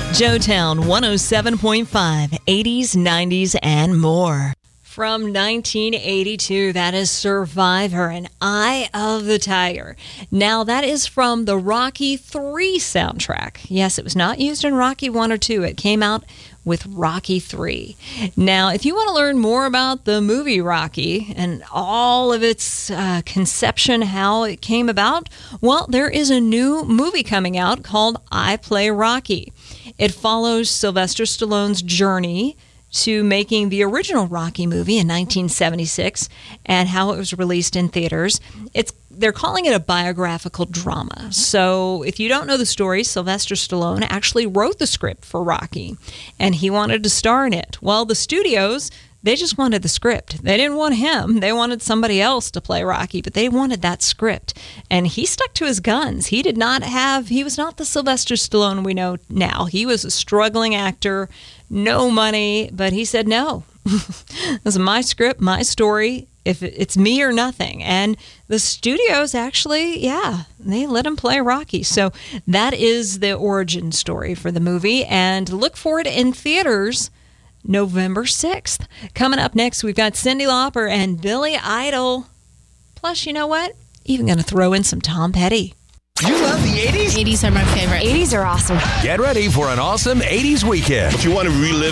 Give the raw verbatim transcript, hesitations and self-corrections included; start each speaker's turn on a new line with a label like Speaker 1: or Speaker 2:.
Speaker 1: Joetown one oh seven point five, eighties, nineties, and more. From nineteen eighty-two, that is Survivor and Eye of the Tiger. Now, that is from the Rocky three soundtrack. Yes, it was not used in Rocky one or two. It came out with Rocky three. Now, if you want to learn more about the movie Rocky and all of its uh, conception, how it came about, well, there is a new movie coming out called I Play Rocky. It follows Sylvester Stallone's journey to making the original Rocky movie in nineteen seventy-six and how it was released in theaters. It's They're calling it a biographical drama. So if you don't know the story, Sylvester Stallone actually wrote the script for Rocky, and he wanted to star in it. Well, the studios, they just wanted the script. They didn't want him. They wanted somebody else to play Rocky, but they wanted that script. And he stuck to his guns. He did not have, he was not the Sylvester Stallone we know now. He was a struggling actor, no money, but he said, no, this is my script, my story. If it's me or nothing. And the studios actually, yeah, they let him play Rocky. So that is the origin story for the movie. And look for it in theaters November sixth. Coming up next, we've got Cyndi Lauper and Billy Idol. Plus, you know what? Even going to throw in some Tom Petty.
Speaker 2: You love the eighties?
Speaker 3: eighties are my favorite.
Speaker 4: eighties are awesome.
Speaker 2: Get ready for an awesome eighties weekend.
Speaker 5: If you want to relive